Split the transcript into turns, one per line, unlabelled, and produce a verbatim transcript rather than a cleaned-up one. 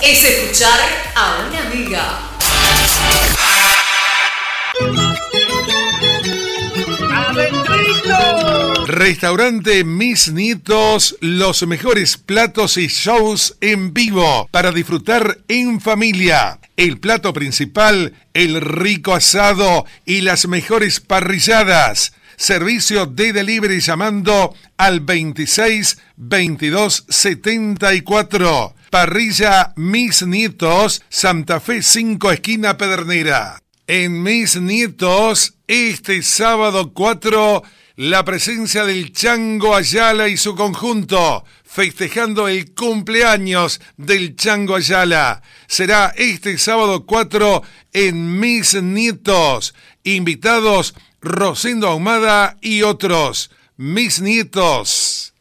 es escuchar a una amiga.
¡Adentrito! Restaurante Mis Nietos, los mejores platos y shows en vivo para disfrutar en familia. El plato principal, el rico asado y las mejores parrilladas. Servicio de delivery llamando al veintiséis veintidós setenta y cuatro. Parrilla Mis Nietos, Santa Fe cinco, esquina Pedernera. En Mis Nietos, este sábado cuatro, la presencia del Chango Ayala y su conjunto, festejando el cumpleaños del Chango Ayala. Será este sábado cuatro en Mis Nietos. Invitados Rosendo Ahumada y otros. Mis Nietos.